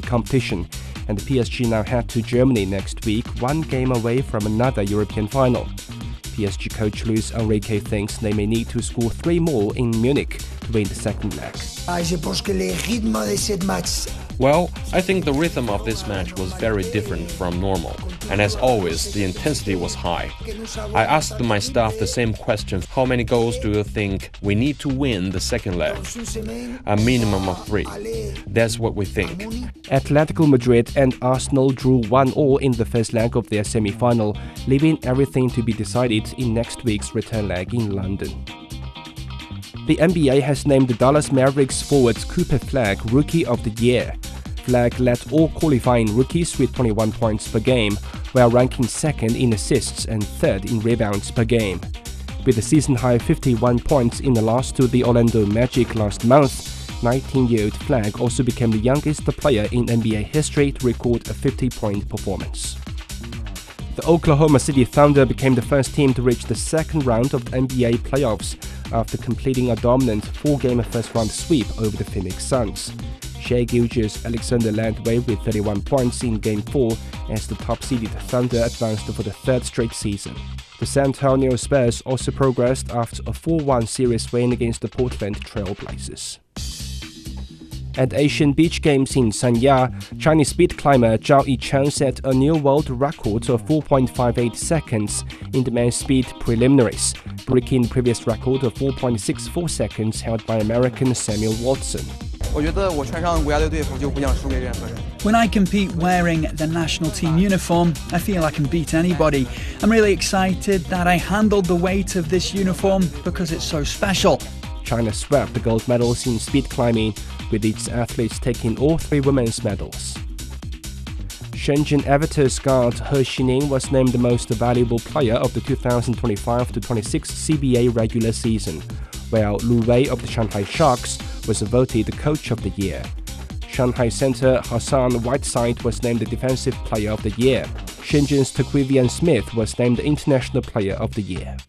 competition, and the PSG now head to Germany next week, one game away from another European final. PSG coach Luis Enrique thinks they may need to score 3 more in Munich to win the second leg. Well, I think the rhythm of this match was very different from normal, and as always, the intensity was high. I asked my staff the same question: how many goals do you think we need to win the second leg? A minimum of 3. That's what we think. Atletico Madrid and Arsenal drew 1-1 in the first leg of their semi-final, leaving everything to be decided in next week's return leg in London. The NBA has named the Dallas Mavericks forward Cooper Flagg Rookie of the Year. Flagg led all qualifying rookies with 21 points per game, while ranking second in assists and third in rebounds per game. With a season-high 51 points in the loss to the Orlando Magic last month, 19-year-old Flagg also became the youngest player in NBA history to record a 50-point performance. The Oklahoma City Thunder became the first team to reach the second round of the NBA playoffs after completing a dominant 4-game first-round sweep over the Phoenix Suns. Shai Gilgeous-Alexander led the way with 31 points in Game 4 as the top-seeded Thunder advanced for the third straight season. The San Antonio Spurs also progressed after a 4-1 series win against the Portland Trail Blazers. At Asian Beach Games in Sanya, Chinese speed climber Zhao Yicheng set a new world record of 4.58 seconds in the men's speed preliminaries, breaking the previous record of 4.64 seconds held by American Samuel Watson. When I compete wearing the national team uniform, I feel I can beat anybody. I'm really excited that I handled the weight of this uniform because it's so special. China swept the gold medals in speed climbing, with its athletes taking all 3 women's medals. Shenzhen Avatars guard He Xining was named the most valuable player of the 2025-26 CBA regular season, while Lu Wei of the Shanghai Sharks was voted the coach of the year. Shanghai center Hassan Whiteside was named the defensive player of the year. Shenzhen's Taquivian Smith was named the international player of the year.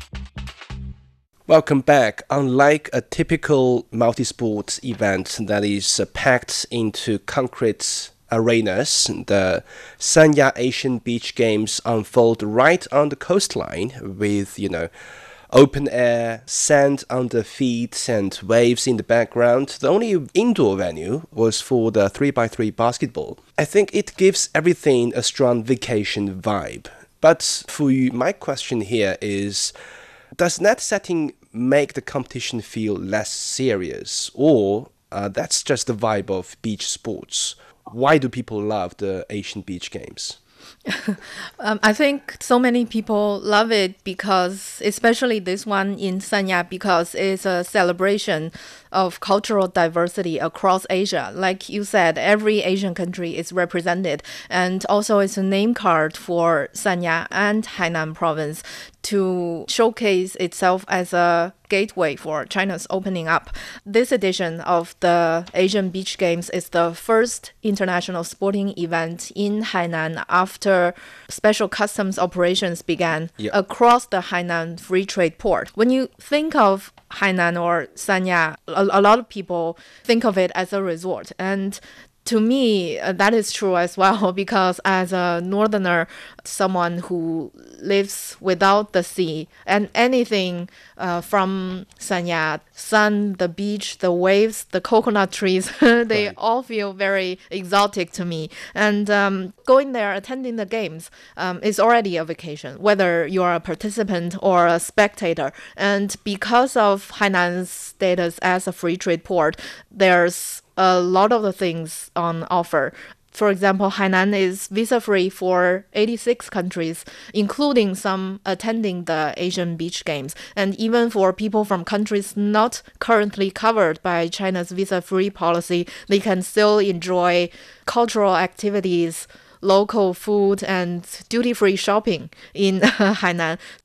Welcome back. Unlike a typical multi-sport event that is packed into concrete arenas, the Sanya Asian Beach Games unfold right on the coastline with, open air, sand under feet and waves in the background. The only indoor venue was for the 3x3 basketball. I think it gives everything a strong vacation vibe. But for you, my question here is, does that setting make the competition feel less serious, or that's just the vibe of beach sports? Why do people love the Asian Beach Games? I think so many people love it because, especially this one in Sanya, because it's a celebration of cultural diversity across Asia. Like you said, every Asian country is represented, and also it's a name card for Sanya and Hainan province to showcase itself as a gateway for China's opening up. This edition of the Asian Beach Games is the first international sporting event in Hainan after special customs operations began across the Hainan Free Trade Port. When you think of Hainan or Sanya, a lot of people think of it as a resort. And to me, that is true as well, because as a northerner, someone who lives without the sea, and anything from Sanya, sun, the beach, the waves, the coconut trees, they all feel very exotic to me. And going there, attending the games is already a vacation, whether you're a participant or a spectator. And because of Hainan's status as a free trade port, there's a lot of the things on offer. For example, Hainan is visa-free for 86 countries, including some attending the Asian Beach Games. And even for people from countries not currently covered by China's visa-free policy, they can still enjoy cultural activities, local food, and duty-free shopping in Hainan.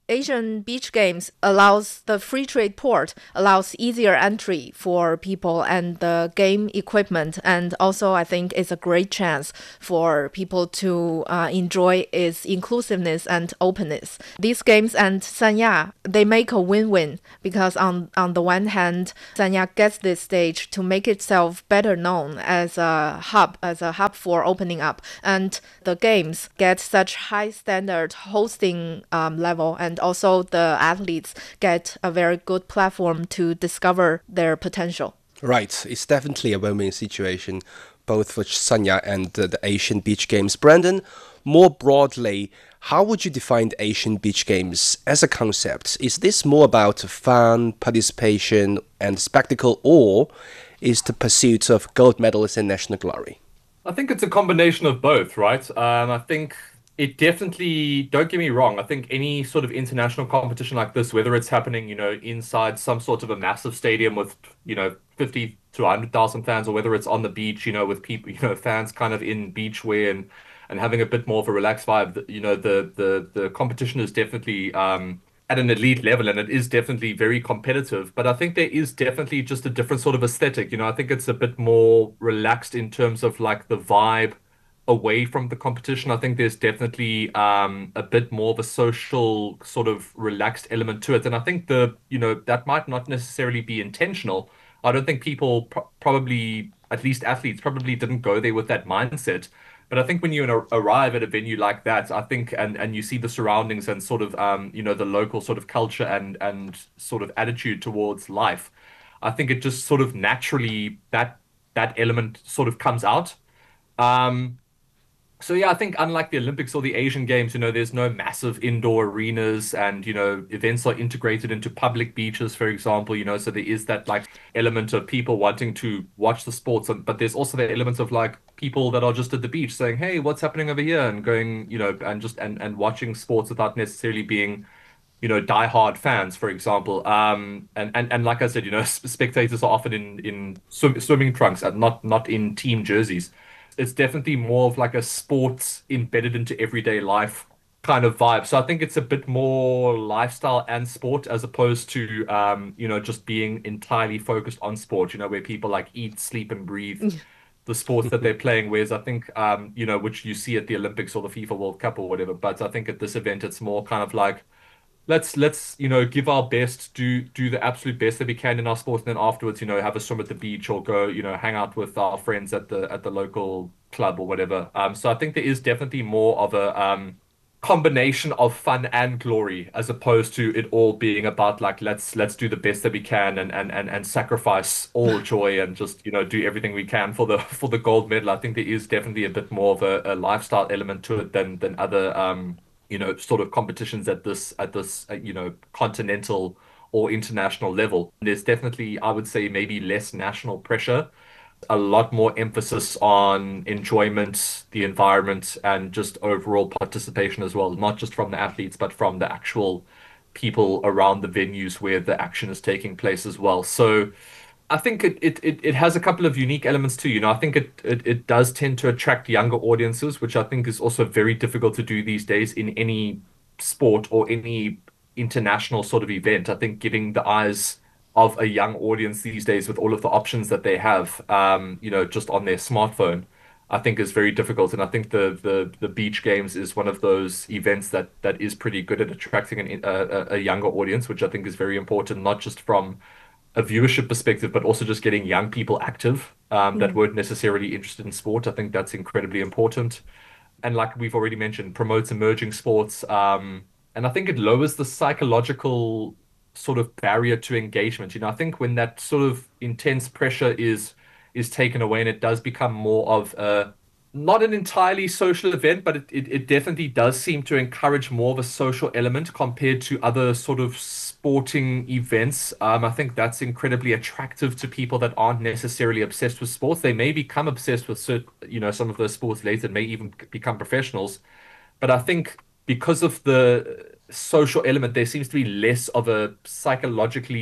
Asian Beach Games allows the free trade port, allows easier entry for people and the game equipment. And also, I think it's a great chance for people to enjoy its inclusiveness and openness. These games and Sanya, they make a win-win because on the one hand, Sanya gets this stage to make itself better known as a hub for opening up. And the games get such high standard hosting level, and also the athletes get a very good platform to discover their potential. Right, it's definitely a win-win situation, both for Sanya and the Asian Beach Games. Brandon, more broadly, how would you define the Asian Beach Games as a concept? Is this more about fun, participation, and spectacle, or is the pursuit of gold medals and national glory? I think it's a combination of both, right? I think it definitely, don't get me wrong, I think any sort of international competition like this, whether it's happening, inside some sort of a massive stadium with, 50 to 100,000 fans, or whether it's on the beach, with people, fans kind of in beach wear and having a bit more of a relaxed vibe, the competition is definitely at an elite level, and it is definitely very competitive. But I think there is definitely just a different sort of aesthetic. I think it's a bit more relaxed in terms of like the vibe away from the competition. I think there's definitely a bit more of a social sort of relaxed element to it. And I think that might not necessarily be intentional. I don't think people probably, at least athletes, probably didn't go there with that mindset. But I think when you arrive at a venue like that, I think, and you see the surroundings and sort of, the local sort of culture and sort of attitude towards life, I think it just sort of naturally that element sort of comes out. So yeah, I think unlike the Olympics or the Asian Games, there's no massive indoor arenas and, events are integrated into public beaches, for example, so there is that like element of people wanting to watch the sports, but there's also the element of like people that are just at the beach saying, hey, what's happening over here? And going, and just and watching sports without necessarily being, diehard fans, for example. And like I said, spectators are often in swimming trunks and not in team jerseys. It's definitely more of like a sports embedded into everyday life kind of vibe. So I think it's a bit more lifestyle and sport as opposed to, just being entirely focused on sport, where people like eat, sleep, and breathe the sports that they're playing. Whereas I think, which you see at the Olympics or the FIFA World Cup or whatever. But I think at this event, it's more kind of like, let's give our best, do the absolute best that we can in our sport, and then afterwards have a swim at the beach or go hang out with our friends at the local club or whatever. So I think there is definitely more of a combination of fun and glory as opposed to it all being about like let's do the best that we can and sacrifice all joy and just do everything we can for the gold medal. I think there is definitely a bit more of a lifestyle element to it than other sort of competitions at this continental or international level. There's definitely, I would say, maybe less national pressure, a lot more emphasis on enjoyment, the environment, and just overall participation as well, not just from the athletes, but from the actual people around the venues where the action is taking place as well. So I think it has a couple of unique elements too. I think it does tend to attract younger audiences, which I think is also very difficult to do these days in any sport or any international sort of event. I think giving the eyes of a young audience these days with all of the options that they have, just on their smartphone, I think is very difficult. And I think the Beach Games is one of those events that is pretty good at attracting a younger audience, which I think is very important, not just from a viewership perspective, but also just getting young people active that weren't necessarily interested in sport. I think that's incredibly important. And like we've already mentioned, promotes emerging sports. And I think it lowers the psychological sort of barrier to engagement. I think when that sort of intense pressure is taken away and it does become more of a not an entirely social event, but it definitely does seem to encourage more of a social element compared to other sort of sporting events. I think that's incredibly attractive to people that aren't necessarily obsessed with sports. They may become obsessed with some of those sports later, may even become professionals. But I think because of the social element, there seems to be less of a psychologically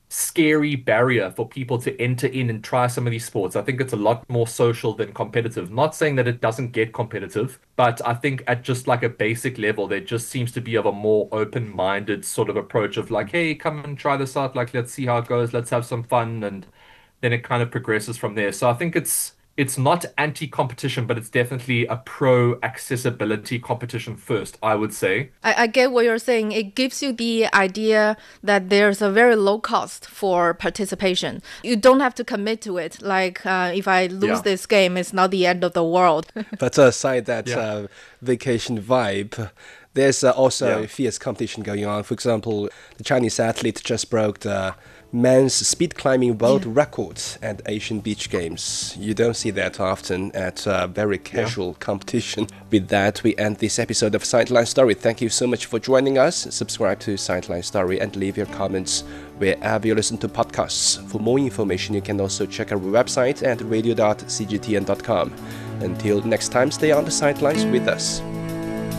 scary barrier for people to enter in and try some of these sports. I think it's a lot more social than competitive. Not saying that it doesn't get competitive, but I think at just like a basic level, there just seems to be of a more open-minded sort of approach of like, hey, come and try this out. Like, let's see how it goes. Let's have some fun. And then it kind of progresses from there. So I think it's not anti-competition, but it's definitely a pro-accessibility competition first, I would say. I get what you're saying. It gives you the idea that there's a very low cost for participation. You don't have to commit to it. Like, if I lose this game, it's not the end of the world. But aside that vacation vibe, there's also fierce competition going on. For example, the Chinese athlete just broke the men's speed climbing world records at Asian Beach Games. You don't see that often at very casual competition. With that, we end this episode of Sideline Story. Thank you so much for joining us. Subscribe to Sideline Story and leave your comments wherever you listen to podcasts. For more information, you can also check our website at radio.cgtn.com. Until next time, stay on the sidelines with us.